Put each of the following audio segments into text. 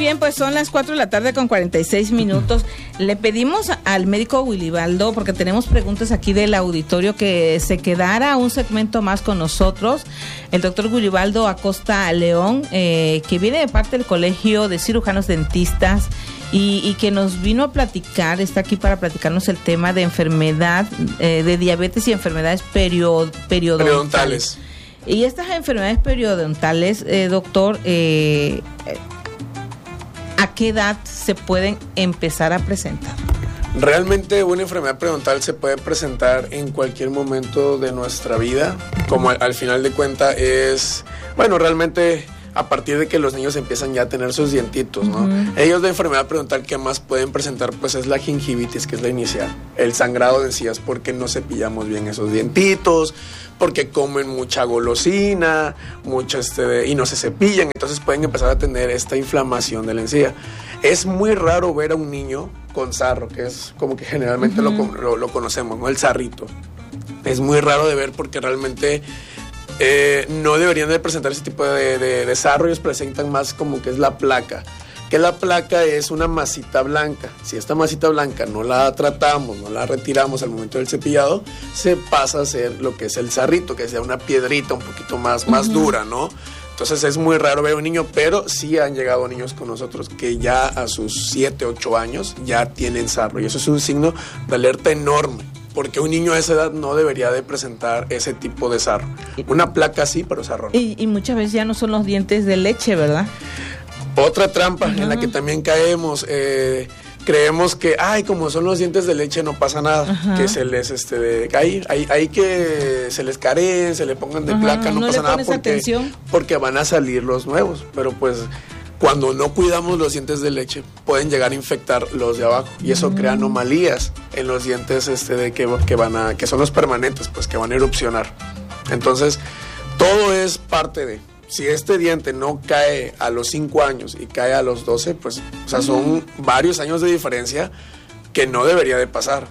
bien, pues son las 4 de la tarde con 46 minutos. Le pedimos al médico Wilibaldo, porque tenemos preguntas aquí del auditorio, que se quedara un segmento más con nosotros. El doctor Wilibaldo Acosta León, que viene de parte del Colegio de Cirujanos Dentistas y que nos vino a platicar, está aquí para platicarnos el tema de enfermedad, de diabetes y enfermedades periodontales. Y estas enfermedades periodontales, doctor, ¿a qué edad se pueden empezar a presentar? Realmente una enfermedad periodontal se puede presentar en cualquier momento de nuestra vida, como al final de cuentas es, bueno, realmente a partir de que los niños empiezan ya a tener sus dientitos, ¿no? Ellos, la enfermedad periodontal que más pueden presentar pues es la gingivitis, que es la inicial, el sangrado de encías, porque no cepillamos bien esos dientitos, porque comen mucha golosina, y no se cepillan, entonces pueden empezar a tener esta inflamación de la encía. Es muy raro ver a un niño con sarro, que es como que generalmente lo conocemos, ¿no? El sarrito. Es muy raro de ver porque realmente no deberían de presentar ese tipo de sarro. Ellos presentan más como que es la placa, que la placa es una masita blanca. Si esta masita blanca no la tratamos, no la retiramos al momento del cepillado, se pasa a ser lo que es el sarrito, que sea una piedrita un poquito más dura, ¿no? Entonces es muy raro ver a un niño, pero sí han llegado niños con nosotros que ya a sus 7, 8 años ya tienen sarro, y eso es un signo de alerta enorme, porque un niño a esa edad no debería de presentar ese tipo de sarro. Una placa sí, pero sarro no. Y muchas veces ya no son los dientes de leche, ¿verdad? Otra trampa en la que también caemos, creemos que, como son los dientes de leche no pasa nada, que se les, hay que se les careen, se le pongan de placa, no pasa nada porque van a salir los nuevos, pero pues cuando no cuidamos los dientes de leche pueden llegar a infectar los de abajo y eso crea anomalías en los dientes que son los permanentes, pues que van a erupcionar. Entonces, todo es parte de... Si este diente no cae a los 5 años y cae a los 12, pues, o sea, son varios años de diferencia que no debería de pasar.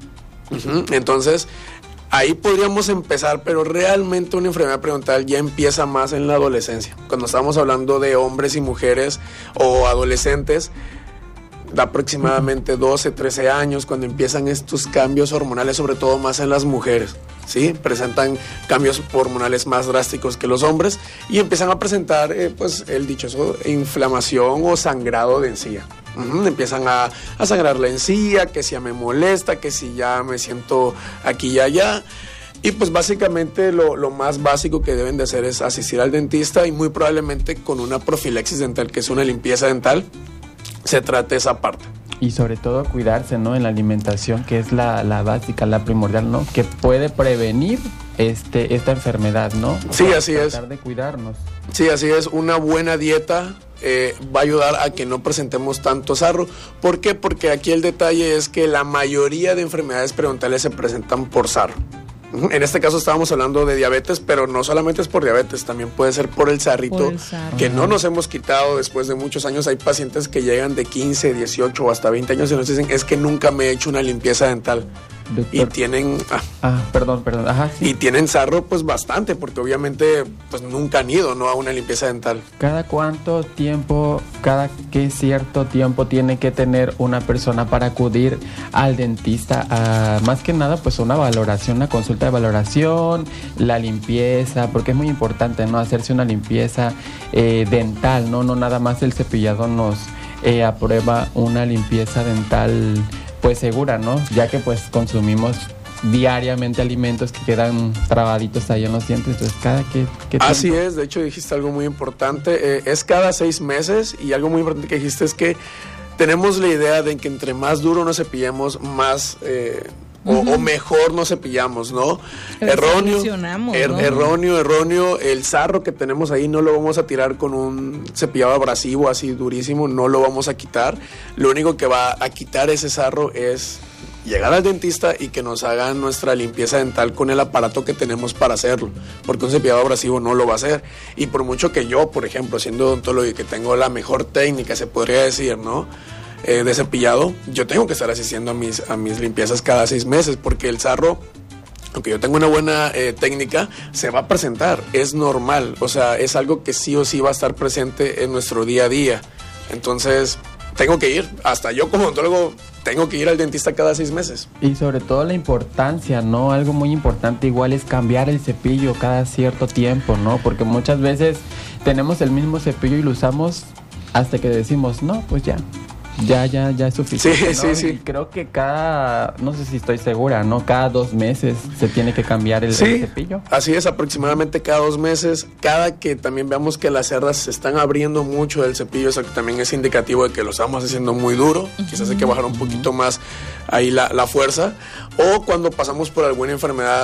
Entonces, ahí podríamos empezar, pero realmente una enfermedad periodontal ya empieza más en la adolescencia. Cuando estamos hablando de hombres y mujeres o adolescentes, da aproximadamente 12, 13 años cuando empiezan estos cambios hormonales, sobre todo más en las mujeres. ¿Sí? Presentan cambios hormonales más drásticos que los hombres y empiezan a presentar pues el dichoso inflamación o sangrado de encía. Empiezan a sangrar la encía, que si ya me molesta, que si ya me siento aquí y allá. Y pues básicamente lo más básico que deben de hacer es asistir al dentista y muy probablemente con una profilaxis dental, que es una limpieza dental, se trate esa parte. Y sobre todo cuidarse, ¿no? En la alimentación, que es la básica, la primordial, ¿no? Que puede prevenir esta enfermedad, ¿no? Sí, así es. Tratar de cuidarnos. Sí, así es. Una buena dieta va a ayudar a que no presentemos tanto sarro. ¿Por qué? Porque aquí el detalle es que la mayoría de enfermedades periodontales se presentan por sarro. En este caso estábamos hablando de diabetes, pero no solamente es por diabetes, también puede ser por el sarrito, que no nos hemos quitado después de muchos años. Hay pacientes que llegan de 15, 18 o hasta 20 años y nos dicen, es que nunca me he hecho una limpieza dental. Doctor. Y tienen perdón. Sí. Y tienen sarro pues bastante, porque obviamente pues nunca han ido, ¿no?, a una limpieza dental. ¿Cada cuánto tiempo, cada qué cierto tiempo tiene que tener una persona para acudir al dentista? Más que nada pues una valoración, una consulta de valoración, la limpieza, porque es muy importante, ¿no?, hacerse una limpieza dental, no nada más el cepillado nos aprueba una limpieza dental pues segura, ¿no? Ya que pues consumimos diariamente alimentos que quedan trabaditos ahí en los dientes, entonces cada que Así es, de hecho dijiste algo muy importante, es cada 6 meses, y algo muy importante que dijiste es que tenemos la idea de que entre más duro nos cepillemos, más o mejor nos cepillamos, ¿no? Erróneo, el sarro que tenemos ahí no lo vamos a tirar con un cepillado abrasivo así durísimo, no lo vamos a quitar. Lo único que va a quitar ese sarro es llegar al dentista y que nos hagan nuestra limpieza dental con el aparato que tenemos para hacerlo, porque un cepillado abrasivo no lo va a hacer. Y por mucho que yo, por ejemplo, siendo odontólogo y que tengo la mejor técnica, se podría decir, ¿no?, de cepillado, yo tengo que estar asistiendo a mis limpiezas cada 6 meses, porque el sarro, aunque yo tenga una buena técnica, se va a presentar, es normal, o sea, es algo que sí o sí va a estar presente en nuestro día a día. Entonces, tengo que ir. Hasta yo como odontólogo tengo que ir al dentista cada 6 meses. Y sobre todo la importancia, ¿no? Algo muy importante igual es cambiar el cepillo cada cierto tiempo, ¿no? Porque muchas veces tenemos el mismo cepillo y lo usamos hasta que decimos, no, pues ya es suficiente, sí, ¿no? sí. Y creo que no sé si estoy segura, ¿no? Cada 2 meses se tiene que cambiar el cepillo. Así es, aproximadamente cada 2 meses. Cada que también veamos que las cerdas se están abriendo mucho del cepillo, eso también es indicativo de que lo estamos haciendo muy duro. Quizás hay que bajar un poquito más ahí la fuerza. O cuando pasamos por alguna enfermedad,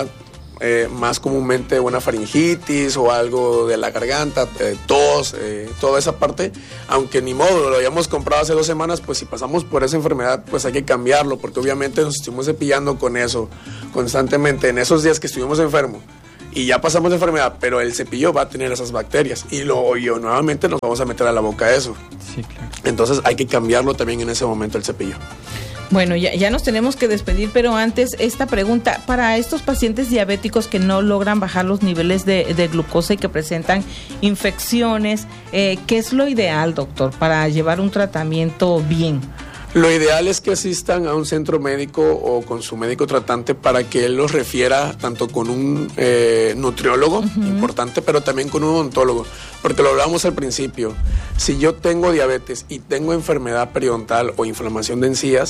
más comúnmente una faringitis o algo de la garganta, tos, toda esa parte, aunque ni modo, lo habíamos comprado hace 2 semanas, pues si pasamos por esa enfermedad, pues hay que cambiarlo, porque obviamente nos estuvimos cepillando con eso constantemente en esos días que estuvimos enfermos y ya pasamos de enfermedad, pero el cepillo va a tener esas bacterias y nuevamente nos vamos a meter a la boca eso. Sí, claro. Entonces hay que cambiarlo también en ese momento el cepillo. Bueno, ya nos tenemos que despedir, pero antes esta pregunta, para estos pacientes diabéticos que no logran bajar los niveles de glucosa y que presentan infecciones, ¿qué es lo ideal, doctor, para llevar un tratamiento bien? Lo ideal es que asistan a un centro médico o con su médico tratante para que él los refiera tanto con un nutriólogo, importante, pero también con un odontólogo, porque lo hablábamos al principio. Si yo tengo diabetes y tengo enfermedad periodontal o inflamación de encías,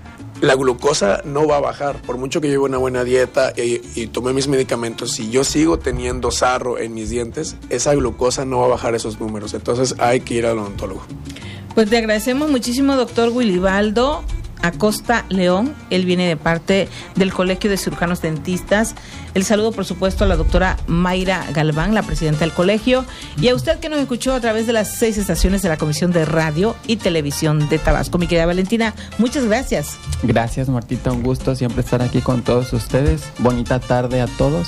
la glucosa no va a bajar, por mucho que lleve una buena dieta y tome mis medicamentos. Si yo sigo teniendo sarro en mis dientes, esa glucosa no va a bajar esos números, entonces hay que ir al odontólogo. Pues le agradecemos muchísimo, doctor Wilibaldo Acosta León. Él viene de parte del Colegio de Cirujanos Dentistas. El saludo, por supuesto, a la doctora Mayra Galván, la presidenta del colegio, y a usted que nos escuchó a través de las 6 estaciones de la Comisión de Radio y Televisión de Tabasco. Mi querida Valentina, muchas gracias. Gracias, Martita, un gusto siempre estar aquí con todos ustedes. Bonita tarde a todos.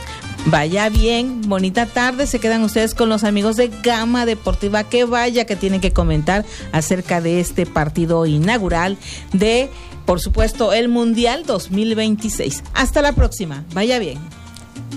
Vaya bien, bonita tarde. Se quedan ustedes con los amigos de Gama Deportiva. Que vaya, que tienen que comentar acerca de este partido inaugural de, por supuesto, el Mundial 2026. Hasta la próxima. Vaya bien.